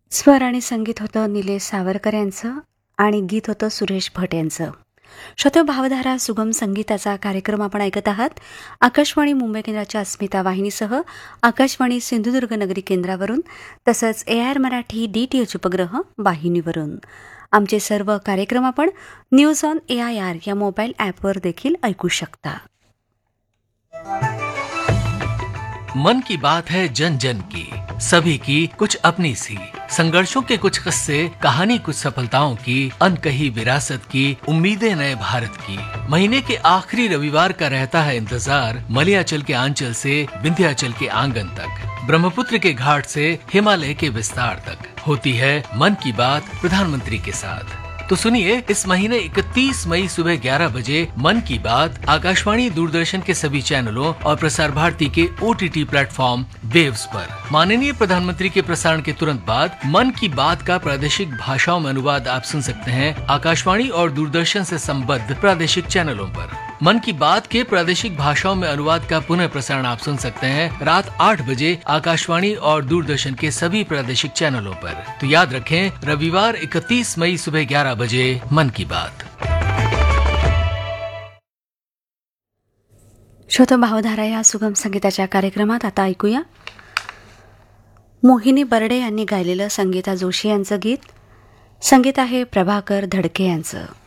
स्वर आणि संगीत होतं निलेश सावरकर यांचं आणि गीत होतं सुरेश भट यांचं. श्रोते भावधारा सुगम संगीताचा कार्यक्रम आपण ऐकत आहात. आकाशवाणी मुंबई केंद्राच्या अस्मिता वाहिनीसह आकाशवाणी सिंधुदुर्ग नगरी केंद्रावरून तसंच AIR मराठी DTH उपग्रह वाहिनीवरून. आमचे सर्व कार्यक्रम आपण न्यूज ऑन AIR या मोबाईल ॲपवर देखील ऐकू शकता. मन की बात है जन जन की, सभी की कुछ अपनी सी, संघर्षों के कुछ किस्से, कहानी कुछ सफलताओं की, अनकही विरासत की, उम्मीदें नए भारत की. महीने के आखिरी रविवार का रहता है इंतजार, मलयाचल के आंचल से विंध्याचल के आंगन तक, ब्रह्मपुत्र के घाट से हिमालय के विस्तार तक होती है मन की बात प्रधानमंत्री के साथ. तो सुनिए, इस महीने 31 मई सुबह 11 बजे मन की बात आकाशवाणी दूरदर्शन के सभी चैनलों और प्रसार भारती के OTT प्लेटफॉर्म वेव्स पर. माननीय प्रधानमंत्री के प्रसारण के तुरंत बाद मन की बात का प्रादेशिक भाषाओं में अनुवाद आप सुन सकते हैं आकाशवाणी और दूरदर्शन से संबद्ध प्रादेशिक चैनलों पर. मन की बात के प्रादेशिक भाषाओं में अनुवाद का पुनः प्रसारण आप सुन सकते हैं रात 8 बजे आकाशवाणी और दूरदर्शन के सभी प्रादेशिक चैनलों पर. तो याद रखें, रविवार 31 मई सुबह 11 बजे मन की बात. श्रोतो भावधारा या सुगम संगीताच्या कार्यक्रमात आता ऐकूया मोहिनी बर्डे यांनी गायलेलं संगीता जोशी यांचं गीत. संगीत आहे प्रभाकर धडके यांचं.